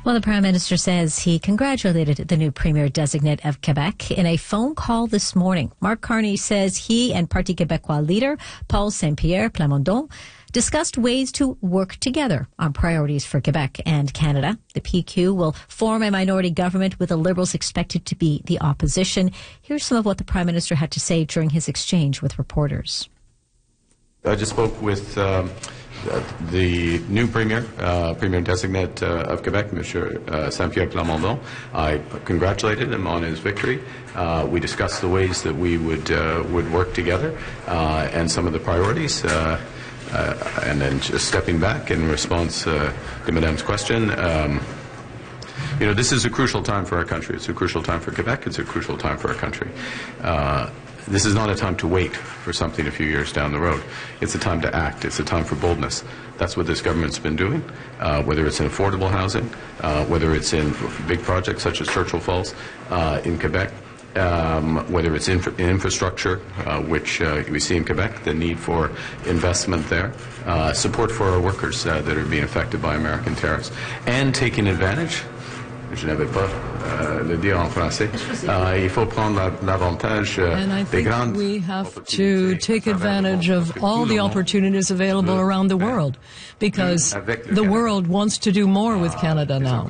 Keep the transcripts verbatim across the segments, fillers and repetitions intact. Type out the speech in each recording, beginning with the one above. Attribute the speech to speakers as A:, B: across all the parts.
A: Well, the Prime Minister says he congratulated the new Premier-designate of Quebec in a phone call this morning. Mark Carney says he and Parti Québécois leader Paul Saint-Pierre Plamondon discussed ways to work together on priorities for Quebec and Canada. The P Q will form a minority government with the Liberals expected to be the opposition. Here's some of what the Prime Minister had to say during his exchange with reporters.
B: I just spoke with um, the new Premier, uh, Premier-designate uh, of Quebec, Monsieur uh, Saint-Pierre Plamondon. I congratulated him on his victory. Uh, we discussed the ways that we would uh, would work together uh, and some of the priorities. Uh, Uh, and then just stepping back in response uh, to Madame's question, um, you know, this is a crucial time for our country. It's a crucial time for Quebec. It's a crucial time for our country. Uh, this is not a time to wait for something a few years down the road. It's a time to act. It's a time for boldness. That's what this government's been doing, uh, whether it's in affordable housing, uh, whether it's in big projects such as Churchill Falls uh, in Quebec. Um, whether it's infra infrastructure, uh, which uh, we see in Quebec, the need for investment there, uh, support for our workers uh, that are being affected by American tariffs, and taking advantage, je n'avais pas euh, le dire en français, uh, il faut prendre l'avantage uh, des grandes.
C: We have to take advantage of all the opportunities available around the world, because the world wants to do more with Canada now.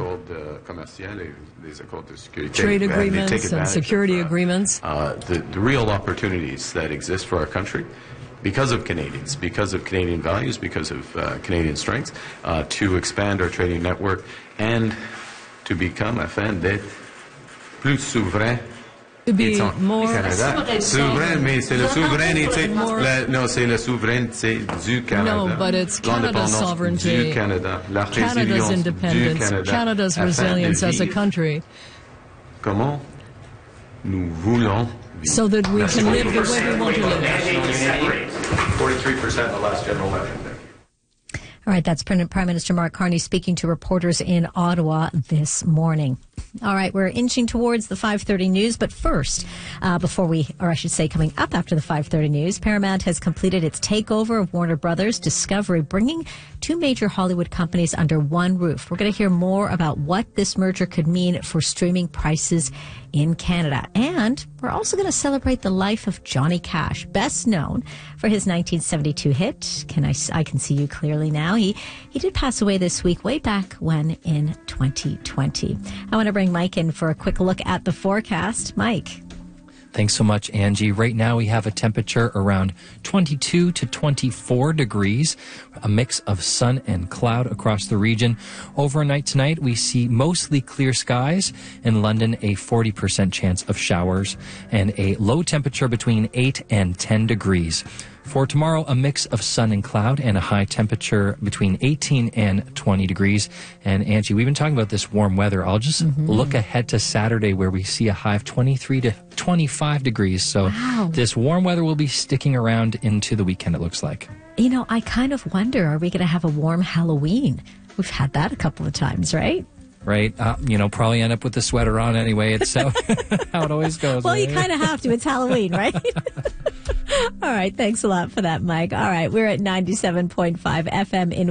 C: Trade agreements and security agreements.
B: Uh, the, the real opportunities that exist for our country because of Canadians, because of Canadian values, because of uh, Canadian strengths, uh, to expand our trading network and to become, afin d'être plus souverain.
C: To be more
B: souverain, mais c'est la souveraineté. No, c'est la souveraineté du Canada.
C: No, but it's Canada's sovereignty,
B: du Canada, la
C: Canada's independence,
B: du Canada,
C: Canada's resilience as a country.
B: Comment nous voulons vivre.
C: So that we can live the way we want to live.
B: forty-three percent in the last general election.
A: All right, that's Prime Minister Mark Carney speaking to reporters in Ottawa this morning. All right, we're inching towards the five thirty news, but first, uh, before we, or I should say coming up after the five thirty news, Paramount has completed its takeover of Warner Brothers Discovery, bringing two major Hollywood companies under one roof. We're going to hear more about what this merger could mean for streaming prices in Canada. And we're also going to celebrate the life of Johnny Cash, best known for his nineteen seventy-two hit, Can I, I Can See You Clearly Now. He, he did pass away this week, way back when in twenty twenty. I want to bring Mike in for a quick look at the forecast. Mike.
D: Thanks so much, Angie. Right now we have a temperature around twenty-two to twenty-four degrees, a mix of sun and cloud across the region. Overnight tonight, we see mostly clear skies. In London, a forty percent chance of showers and a low temperature between eight and ten degrees. For tomorrow, a mix of sun and cloud and a high temperature between eighteen and twenty degrees. And Angie, we've been talking about this warm weather. I'll just mm-hmm. look ahead to Saturday where we see a high of twenty-three to twenty-five degrees. So
A: wow.
D: This warm weather will be sticking around into the weekend, it looks like.
A: You know, I kind of wonder, are we going to have a warm Halloween? We've had that a couple of times, right?
D: Right. Uh, you know, probably end up with the sweater on anyway. It's so how it always goes.
A: Well,
D: right?
A: You kind of have to. It's Halloween, right? All right. Thanks a lot for that, Mike. All right. We're at ninety-seven point five F M in